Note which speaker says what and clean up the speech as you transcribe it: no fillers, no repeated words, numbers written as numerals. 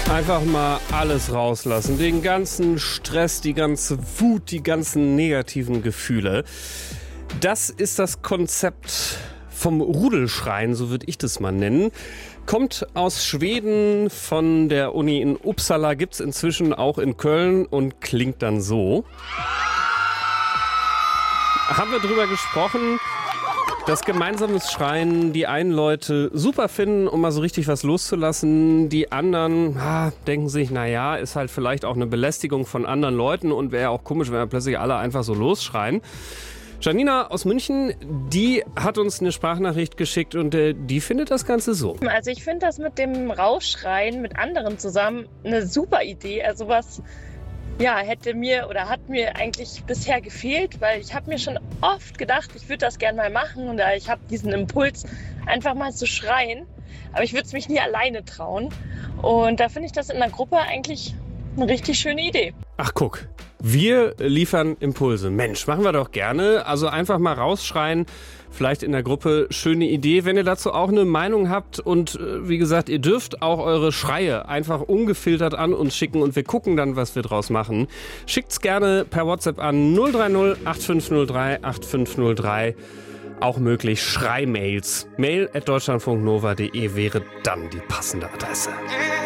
Speaker 1: Einfach mal alles rauslassen. Den ganzen Stress, die ganze Wut, die ganzen negativen Gefühle. Das ist das Konzept vom Rudelschreien, so würde ich das mal nennen. Kommt aus Schweden, von der Uni in Uppsala, gibt's inzwischen auch in Köln und klingt dann so. Haben wir drüber gesprochen, dass gemeinsames Schreien die einen Leute super finden, um mal so richtig was loszulassen. Die anderen denken sich, naja, ist halt vielleicht auch eine Belästigung von anderen Leuten und wäre auch komisch, wenn wir plötzlich alle einfach so losschreien. Janina aus München, die hat uns eine Sprachnachricht geschickt und die findet das Ganze so.
Speaker 2: Also ich finde das mit dem Rausschreien mit anderen zusammen eine super Idee. Also was hat mir eigentlich bisher gefehlt, weil ich habe mir schon oft gedacht, ich würde das gerne mal machen und ich habe diesen Impuls, einfach mal zu schreien, aber ich würde es mich nie alleine trauen und da finde ich das in der Gruppe eigentlich eine richtig schöne Idee.
Speaker 1: Ach guck, wir liefern Impulse. Mensch, machen wir doch gerne. Also einfach mal rausschreien, vielleicht in der Gruppe. Schöne Idee. Wenn ihr dazu auch eine Meinung habt und wie gesagt, ihr dürft auch eure Schreie einfach ungefiltert an uns schicken und wir gucken dann, was wir draus machen. Schickt's gerne per WhatsApp an 030 8503 8503. Auch möglich Schreimails. Mail@deutschlandfunknova.de wäre dann die passende Adresse.